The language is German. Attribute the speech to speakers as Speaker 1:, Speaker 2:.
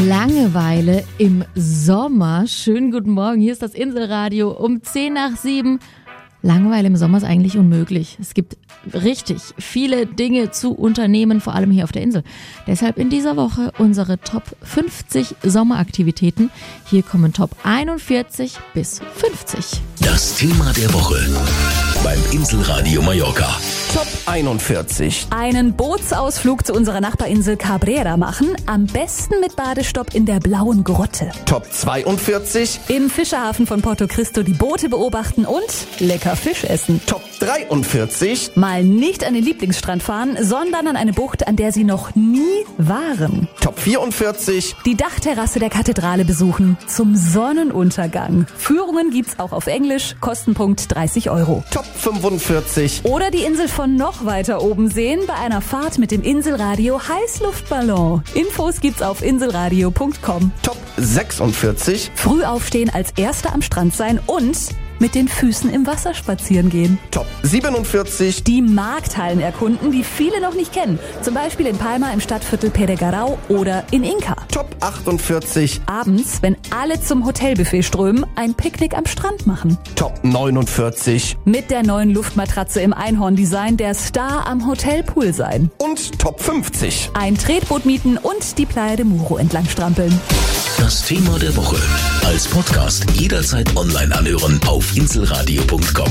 Speaker 1: Langeweile im Sommer. Schönen guten Morgen, hier ist das Inselradio um 6:10. Langeweile im Sommer ist eigentlich unmöglich. Es gibt richtig viele Dinge zu unternehmen, vor allem hier auf der Insel. Deshalb in dieser Woche unsere Top 50 Sommeraktivitäten. Hier kommen Top 41 bis 50.
Speaker 2: Das Thema der Woche beim Inselradio Mallorca.
Speaker 3: Top 41.
Speaker 4: Einen Bootsausflug zu unserer Nachbarinsel Cabrera machen, am besten mit Badestopp in der Blauen Grotte.
Speaker 3: Top 42.
Speaker 4: Im Fischerhafen von Porto Cristo die Boote beobachten und lecker Fisch essen.
Speaker 3: Top 43.
Speaker 4: Mal nicht an den Lieblingsstrand fahren, sondern an eine Bucht, an der Sie noch nie waren.
Speaker 3: Top 44.
Speaker 4: Die Dachterrasse der Kathedrale besuchen zum Sonnenuntergang. Führungen gibt's auch auf Englisch, Kostenpunkt 30 €.
Speaker 3: Top 45.
Speaker 4: Oder die Insel von noch weiter oben sehen bei einer Fahrt mit dem Inselradio Heißluftballon. Infos gibt's auf inselradio.com.
Speaker 3: Top 46.
Speaker 4: Früh aufstehen, als Erster am Strand sein und mit den Füßen im Wasser spazieren gehen.
Speaker 3: Top 47.
Speaker 4: Die Markthallen erkunden, die viele noch nicht kennen. Zum Beispiel in Palma im Stadtviertel Peregarau oder in Inca.
Speaker 3: Top 48.
Speaker 4: Abends, wenn alle zum Hotelbuffet strömen, ein Picknick am Strand machen.
Speaker 3: Top 49.
Speaker 4: Mit der neuen Luftmatratze im Einhorn-Design der Star am Hotelpool sein.
Speaker 3: Und Top 50.
Speaker 4: Ein Tretboot mieten und die Playa de Muro entlang strampeln.
Speaker 2: Das Thema der Woche als Podcast jederzeit online anhören auf inselradio.com.